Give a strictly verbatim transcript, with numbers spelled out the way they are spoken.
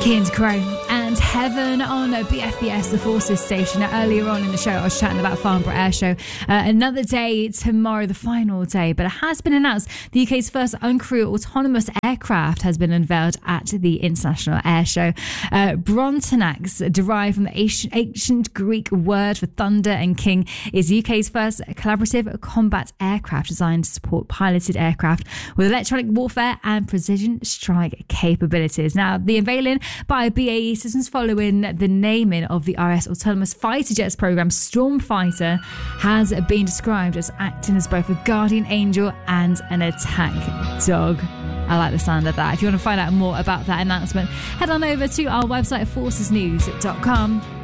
Kings Crow and Heaven on B F B S, the Forces station. Now, earlier on in the show, I was chatting about Farnborough Air Show. Uh, another day tomorrow, the final day, but it has been announced the U K's first uncrewed autonomous aircraft has been unveiled at the International Air Show. Uh, Brontanax, derived from the ancient, ancient Greek word for thunder and king, is U K's first collaborative combat aircraft designed to support piloted aircraft with electronic warfare and precision strike capabilities. Now, the unveiling by B A E Systems following the naming of the R S Autonomous Fighter Jets program Stormfighter has been described as acting as both a guardian angel and an attack dog. I like the sound of that. If you want to find out more about that announcement, head on over to our website, forces news dot com.